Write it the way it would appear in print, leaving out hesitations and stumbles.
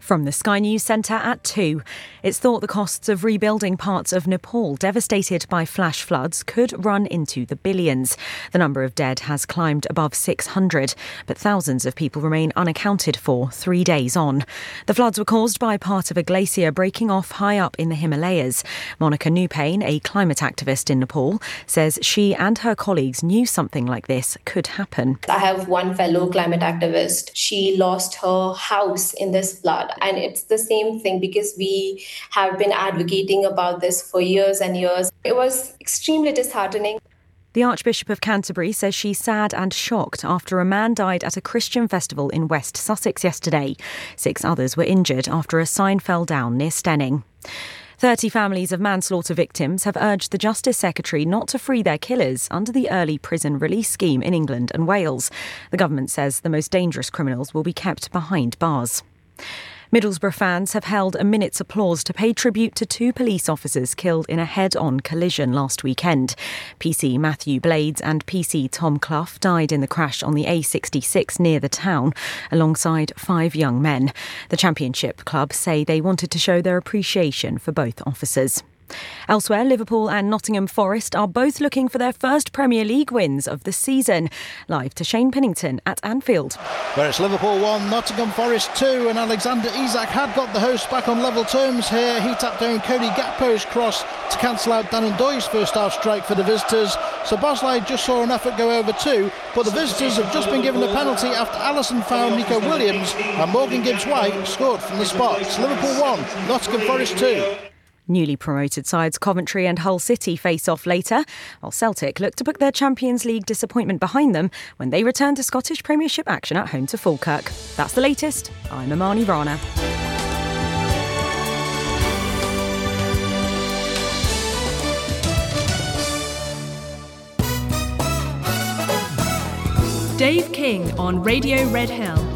From the Sky News Centre at 2. It's thought the costs of rebuilding parts of Nepal devastated by flash floods could run into the billions. The number of dead has climbed above 600, but thousands of people remain unaccounted for 3 days on. The floods were caused by part of a glacier breaking off high up in the Himalayas. Monica Newpain, a climate activist in Nepal, says she and her colleagues knew something like this could happen. I have one fellow climate activist. She lost her house in this flood. And it's the same thing because we have been advocating about this for years and years. It was extremely disheartening. The Archbishop of Canterbury says she's sad and shocked after a man died at a Christian festival in West Sussex yesterday. 6 others were injured after a sign fell down near Stenning. 30 families of manslaughter victims have urged the Justice Secretary not to free their killers under the early prison release scheme in England and Wales. The government says the most dangerous criminals will be kept behind bars. Middlesbrough fans have held a minute's applause to pay tribute to 2 police officers killed in a head-on collision last weekend. PC Matthew Blades and PC Tom Clough died in the crash on the A66 near the town, alongside 5 young men. The Championship club say they wanted to show their appreciation for both officers. Elsewhere, Liverpool and Nottingham Forest are both looking for their first Premier League wins of the season. Live to Shane Pennington at Anfield. Where it's Liverpool 1, Nottingham Forest 2, and Alexander Isak had got the hosts back on level terms here. He tapped down Cody Gakpo's cross to cancel out Dan Ndoye's first half strike for the visitors. So Bosley just saw an effort go over 2, but the visitors have just been given a penalty after Allison found Nico Williams and Morgan Gibbs-White scored from the spot. It's Liverpool 1, Nottingham Forest 2. Newly promoted sides Coventry and Hull City face off later, while Celtic look to put their Champions League disappointment behind them when they return to Scottish Premiership action at home to Falkirk. That's the latest. I'm Amani Rana. Dave King on Radio Red Hill.